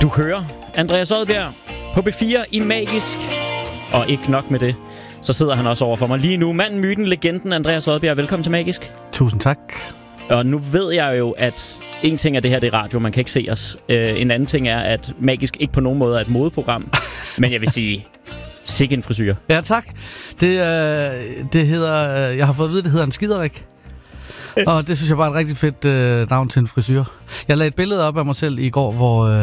Du hører Andreas Odbjerg på B4 i Magisk. Og ikke nok med det, så sidder han også over for mig lige nu. Manden, myten, legenden Andreas Odbjerg. Velkommen til Magisk. Tusind tak. Og nu ved jeg jo, at en ting er det her, det er radio, man kan ikke se os. En anden ting er, at Magisk ikke på nogen måde er et modeprogram. Men jeg vil sige, sikke en frisyr. Ja, tak. Det hedder, jeg har fået at vide, det hedder en skiderik. Og det synes jeg bare er et rigtig fedt navn til en frisyr. Jeg lagde et billede op af mig selv i går,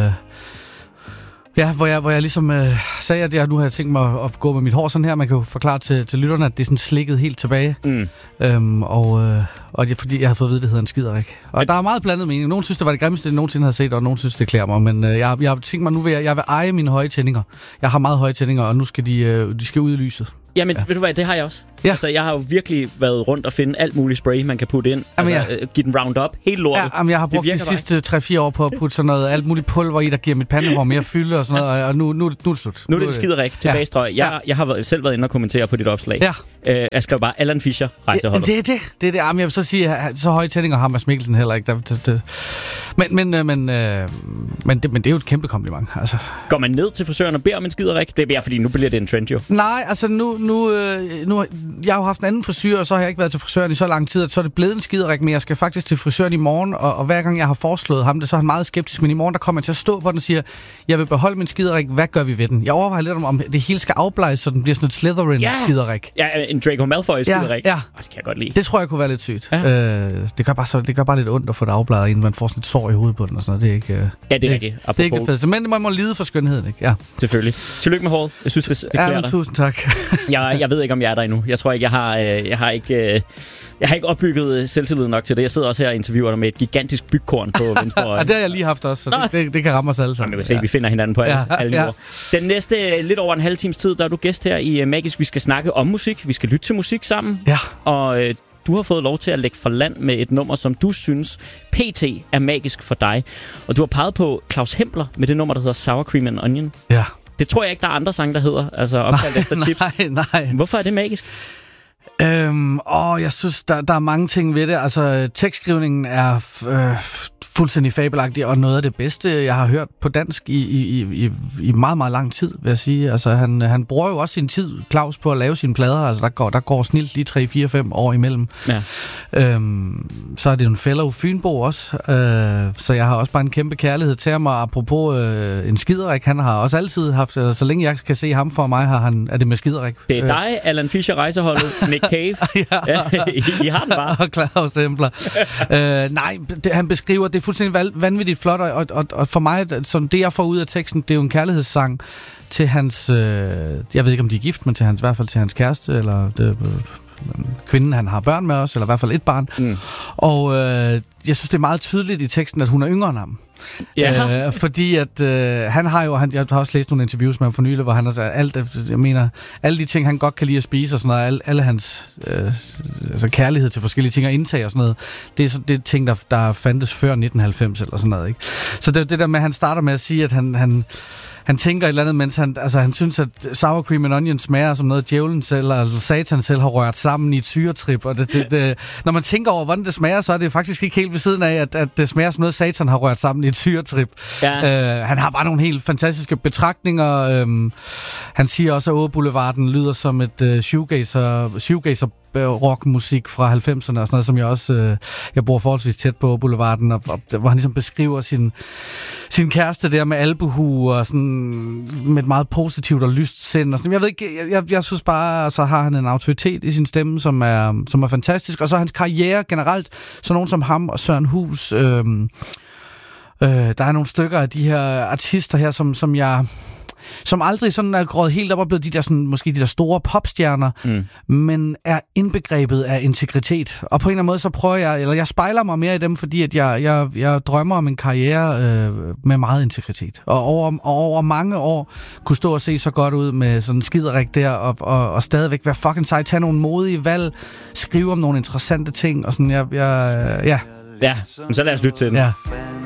hvor jeg ligesom sagde, at jeg nu har tænkt mig at gå med mit hår sådan her. Man kan jo forklare til lytterne, at det er sådan slikket helt tilbage. Og det er fordi, jeg har fået at vide, at det hedder en skiderik. Og der er meget blandet mening. Nogen synes, det var det grimmeste, jeg nogensinde har set, og nogen synes, det klæder mig. Men jeg har tænkt mig, nu jeg vil eje mine høje tændinger. Jeg har meget høje tændinger, og nu skal de skal ud i lyset. Jamen, ved du hvad, det har jeg også. Ja. Altså, jeg har jo virkelig været rundt og finde alt muligt spray, man kan putte ind. Give den Roundup, helt lortet. Ja, jeg har brugt de sidste 3-4 år på at putte sådan noget, alt muligt pulver i, der giver mit pandehår mere fylde og sådan noget, og nu er det slut. Nu er det en skiderik tilbagestrøg. Jeg har selv været inde og kommentere på dit opslag. Ja. Jeg skrev bare Allan Fischer, rejseholdet. Det er det. Jamen, jeg vil så sige, så høje tændinger har Mads Mikkelsen heller ikke. Men det er jo et kæmpe kompliment. Altså. Går man ned til frisøren og beder om en skiderik? Det er bare fordi, nu bliver det en trend jo. Nej, altså nu jeg har jo haft en anden frisyr, og så har jeg ikke været til frisøren i så lang tid, at så er det blevet en skiderik, men jeg skal faktisk til frisøren i morgen, og hver gang jeg har foreslået ham det, så er han meget skeptisk, men i morgen der kommer jeg til at stå på den og siger, jeg vil beholde min skiderik, hvad gør vi ved den? Jeg overvejer lidt om det hele skal afbleges, så den bliver sådan et Slytherin-skiderik. Ja, en Draco Malfoy-skiderik. Ja. Det kan jeg godt lide. Det tror jeg kunne være lidt sygt. Ja. Det gør bare lidt ondt at få det afbleget, inden man får sådan et sår i hovedet på den og sådan noget. Det er ikke, ja, det er rigtigt. Det er ikke fedt. Men man må lide for skønheden, ikke? Ja. Selvfølgelig. Tillykke med håret. Jeg synes, det klæder dig. Tusind tak. Jeg ved ikke, om jeg er der endnu. Jeg tror ikke, jeg har ikke opbygget selvtillid nok til det. Jeg sidder også her og interviewer dig med et gigantisk bygkorn på venstre øje. Det har jeg lige haft også, så det kan ramme os alle sammen. Jamen, jeg kan se, vi finder hinanden på alle niveauer. Den næste lidt over en halv times tid, der er du gæst her i Magisk. Vi skal snakke om musik. Vi skal lytte til musik sammen. Ja. Og du har fået lov til at lægge for land med et nummer, som du synes PT er magisk for dig. Og du har peget på Claus Hempler med det nummer, der hedder Sour Cream and Onion. Ja. Det tror jeg ikke, der er andre sange, der hedder. Altså opkaldt efter chips. Nej. Hvorfor er det magisk? Jeg synes, der er mange ting ved det. Altså, tekstskrivningen er fuldstændig fabelagtig, og noget af det bedste, jeg har hørt på dansk i meget, meget lang tid, vil jeg sige. Altså, han bruger jo også sin tid, Claus, på at lave sine plader. Altså, der går snilt lige 3, 4, 5 år imellem. Ja. Så er det en fellow Fynbo også. Så jeg har også bare en kæmpe kærlighed til ham, og apropos en skiderik, han har også altid haft, så længe jeg kan se ham for mig, er det med skiderik. Det er dig, Allan Fischer, rejseholdet, Nick Cave. I har den bare. Og Claus Hempler. Nej, han beskriver, det er fuldstændig vanvittigt flot, og for mig, som det jeg får ud af teksten, det er jo en kærlighedssang til hans, jeg ved ikke om de er gift, men i hvert fald til hans kæreste, eller kvinden, han har børn med os, eller i hvert fald et barn. Og jeg synes, det er meget tydeligt i teksten, at hun er yngre end ham. Ja. Fordi at han har jo, jeg har også læst nogle interviews med ham for nylig, hvor han har alle de ting, han godt kan lide at spise og sådan noget, alle hans altså kærlighed til forskellige ting og indtag og sådan noget, det er ting, der fandtes før 1990 eller sådan noget, ikke? Så det der med, at han starter med at sige, at han tænker et eller andet, mens han synes, at sour cream and onion smager som noget, djævlen selv, eller satan selv har rørt sammen i et syretrip. Og når man tænker over, hvordan det smager, så er det faktisk ikke helt ved siden af, at det smager som noget, satan har rørt sammen i et syretrip. Ja. Han har bare nogle helt fantastiske betragtninger. Han siger også, at Åboulevarden lyder som et shoegazer rockmusik fra 90'erne og sådan noget, som jeg også jeg bor forholdsvis tæt på Boulevarden, og hvor han ligesom beskriver sin kæreste der med albuehue og sådan med et meget positivt og lyst sind og sådan. Jeg ved ikke, jeg synes bare, så har han en autoritet i sin stemme, som er fantastisk, og så hans karriere generelt, så nogen som ham og Søren Hus, der er nogle stykker af de her artister her, som aldrig sådan er gået helt op og blevet de der sådan, måske de der store popstjerner, men er indbegrebet af integritet. Og på en eller anden måde, så prøver jeg spejler mig mere i dem, fordi at jeg drømmer om en karriere med meget integritet. Og over mange år kunne stå og se så godt ud med sådan en skiderik der, og stadigvæk være fucking sej, tage nogle modige valg, skrive om nogle interessante ting, og sådan, ja. Ja, men så lad os lytte til den. Ja.